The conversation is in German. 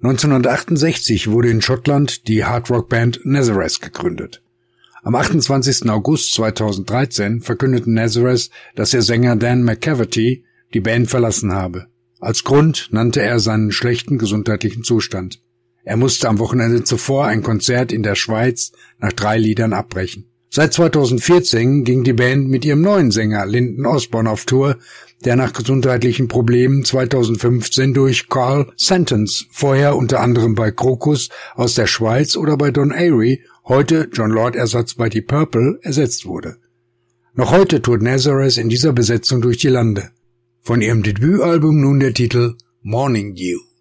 1968 wurde in Schottland die Hardrock-Band Nazareth gegründet. Am 28. August 2013 verkündete Nazareth, dass ihr Sänger Dan McCafferty die Band verlassen habe. Als Grund nannte er seinen schlechten gesundheitlichen Zustand. Er musste am Wochenende zuvor ein Konzert in der Schweiz nach 3 Liedern abbrechen. Seit 2014 ging die Band mit ihrem neuen Sänger Lyndon Osborne auf Tour, der nach gesundheitlichen Problemen 2015 durch Carl Sentence, vorher unter anderem bei Krokus aus der Schweiz oder bei Don Airey, heute Jon Lord-Ersatz bei Deep Purple, ersetzt wurde. Noch heute tourt Nazareth in dieser Besetzung durch die Lande. Von ihrem Debütalbum nun der Titel Morning Dew.